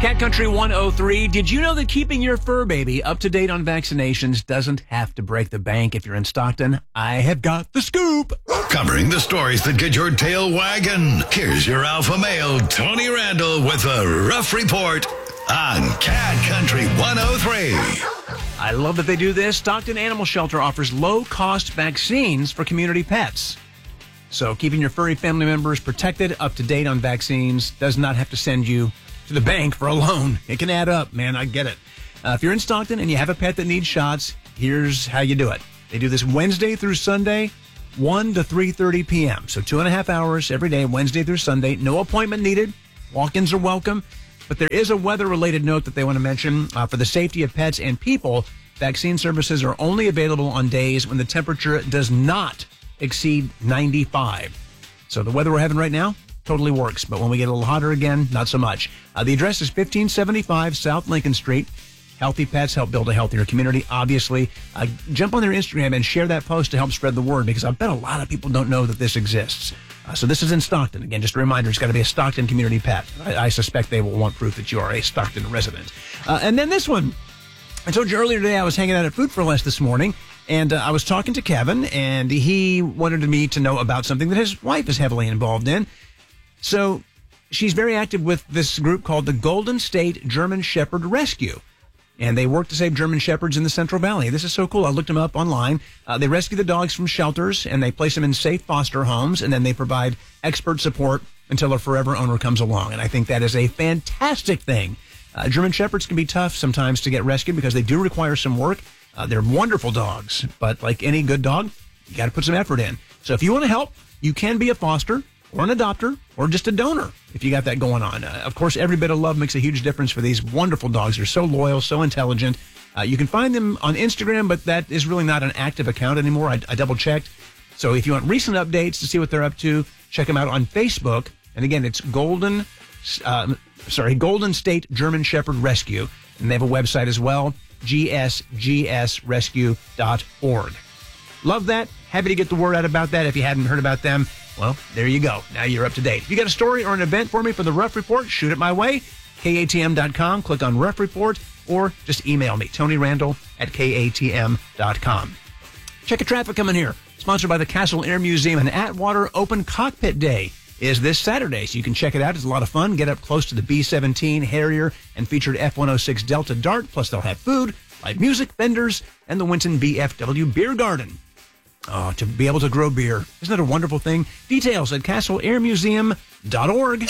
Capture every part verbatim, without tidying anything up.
Cat Country one oh three. Did you know that keeping your fur baby up to date on vaccinations doesn't have to break the bank if you're in Stockton? I have got the scoop. Covering the stories that get your tail wagging. Here's your alpha male, Tony Randall, with a rough report on Cat Country one oh three. I love that they do this. Stockton Animal Shelter offers low-cost vaccines for community pets. So keeping your furry family members protected, up to date on vaccines, does not have to send you to the bank for a loan. It can add up, man. I get it. Uh, if you're in Stockton and you have a pet that needs shots, here's how you do it. They do this Wednesday through Sunday, one to three thirty p.m. So two and a half hours every day, Wednesday through Sunday. No appointment needed. Walk-ins are welcome. But there is a weather-related note that they want to mention. Uh, for the safety of pets and people, vaccine services are only available on days when the temperature does not exceed ninety-five. So the weather we're having right now totally works. But when we get a little hotter again, not so much. Uh, the address is fifteen seventy-five South Lincoln Street. Healthy pets help build a healthier community, obviously. Uh, jump on their Instagram and share that post to help spread the word, because I bet a lot of people don't know that this exists. Uh, so this is in Stockton. Again, just a reminder, it's got to be a Stockton community pet. I, I suspect they will want proof that you are a Stockton resident. Uh, and then this one. I told you earlier today I was hanging out at Food for Less this morning, and uh, I was talking to Kevin, and he wanted me to know about something that his wife is heavily involved in. So she's very active with this group called the Golden State German Shepherd Rescue. And they work to save German Shepherds in the Central Valley. This is so cool. I looked them up online. Uh, they rescue the dogs from shelters, and they place them in safe foster homes, and then they provide expert support until a forever owner comes along. And I think that is a fantastic thing. Uh, German Shepherds can be tough sometimes to get rescued because they do require some work. Uh, they're wonderful dogs, but like any good dog, you got to put some effort in. So if you want to help, you can be a foster or an adopter or just a donor if you got that going on. Uh, of course, every bit of love makes a huge difference for these wonderful dogs. They're so loyal, so intelligent. Uh, you can find them on Instagram, but that is really not an active account anymore. I, I double-checked. So if you want recent updates to see what they're up to, check them out on Facebook. And again, it's Golden, uh, sorry, Golden State German Shepherd Rescue. And they have a website as well, g s g s rescue dot org. Love that. Happy to get the word out about that. If you hadn't heard about them, well, there you go. Now you're up to date. If you got a story or an event for me for the Rough Report, shoot it my way. K A T M dot com. Click on Rough Report, or just email me, Tony Randall at K A T M dot com. Check a traffic coming here. Sponsored by the Castle Air Museum, and Atwater Open Cockpit Day is this Saturday, so you can check it out. It's a lot of fun. Get up close to the B seventeen Harrier and featured F one oh six Delta Dart. Plus, they'll have food, live music, vendors, and the Winton B F W Beer Garden. Oh, to be able to grow beer. Isn't that a wonderful thing? Details at castle air museum dot org.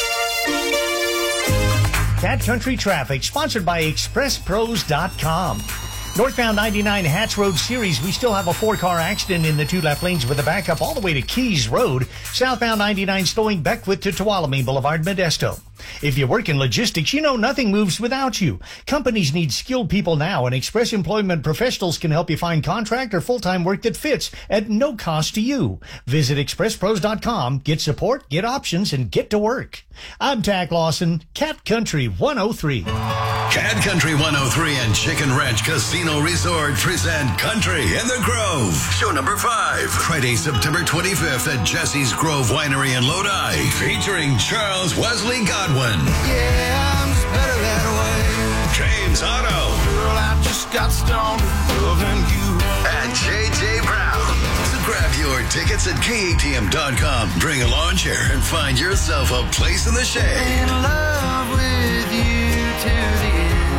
Cat Country Traffic, sponsored by express pros dot com. Northbound ninety-nine Hatch Road Series, we still have a four-car accident in the two left lanes with a backup all the way to Keys Road. Southbound ninety-nine slowing Beckwith to Tuolumne Boulevard, Modesto. If you work in logistics, you know nothing moves without you. Companies need skilled people now, and Express Employment Professionals can help you find contract or full-time work that fits at no cost to you. Visit express pros dot com, get support, get options, and get to work. I'm Tack Lawson, Cat Country one oh three. Cat Country one oh three and Chicken Ranch Casino Resort present Country in the Grove. Show number five. Friday, September twenty-fifth at Jesse's Grove Winery in Lodi. Featuring Charles Wesley Godwin. Yeah, I'm just better that way. James Otto. Girl, I just got stoned loving you. And J J Brown. So grab your tickets at K A T M dot com. Bring a lawn chair and find yourself a place in the shade. In love with you to the end.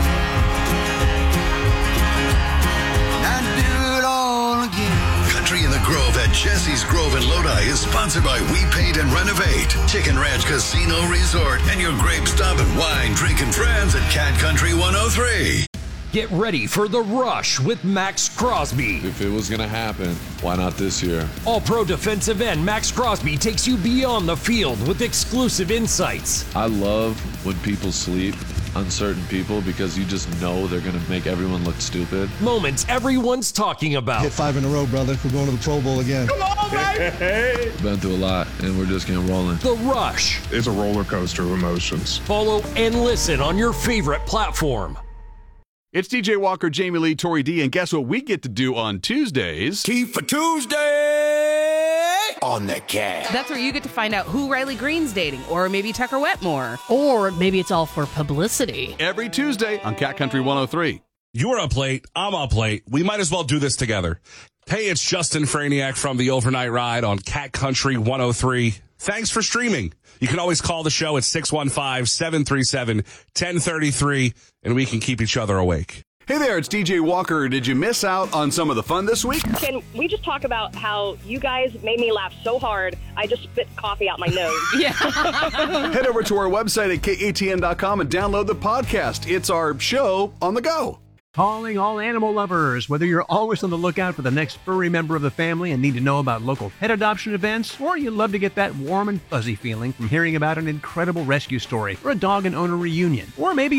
I'd do it all again. Country in the Grove at Jesse's Grove in Lodi is sponsored by We Paint and Renovate, Chicken Ranch Casino Resort, and your grape stop and wine drinking friends at Cat Country one oh three. Get ready for The Rush with Max Crosby. If it was going to happen, why not this year? All-Pro defensive end Max Crosby takes you beyond the field with exclusive insights. I love when people sleep on certain people because you just know they're going to make everyone look stupid. Moments everyone's talking about. Hit five in a row, brother. We're going to the Pro Bowl again. Come on, baby! Been through a lot, and we're just getting rolling. The Rush. It's a roller coaster of emotions. Follow and listen on your favorite platform. It's T J Walker, Jamie Lee, Tori D, and guess what we get to do on Tuesdays? Tea for Tuesday! on the cat. That's where you get to find out who Riley Green's dating, or maybe Tucker Wetmore. Or maybe it's all for publicity. Every Tuesday on Cat Country one oh three. You're up late. I'm up late. We might as well do this together. Hey, it's Justin Franiak from the Overnight Ride on Cat Country one oh three. Thanks for streaming. You can always call the show at six one five, seven three seven, one oh three three, and we can keep each other awake. Hey there, it's D J Walker. Did you miss out on some of the fun this week? Can we just talk about how you guys made me laugh so hard, I just spit coffee out my nose? Yeah. Head over to our website at K A T N dot com and download the podcast. It's our show on the go. Calling all animal lovers. Whether you're always on the lookout for the next furry member of the family and need to know about local pet adoption events, or you love to get that warm and fuzzy feeling from hearing about an incredible rescue story or a dog and owner reunion, or maybe